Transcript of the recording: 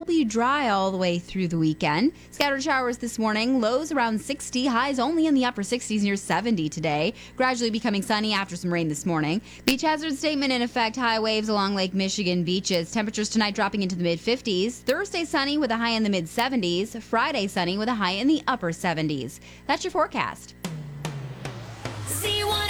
mildly dry all the way through the weekend. Scattered showers this morning, lows around 60, highs only in the upper 60s near 70 today. Gradually becoming sunny after some rain this morning. Beach hazard statement in effect, high waves along Lake Michigan beaches. Temperatures tonight dropping into the mid-50s. Thursday sunny with a high in the mid-70s. Friday sunny with a high in the upper 70s. That's your forecast. Z1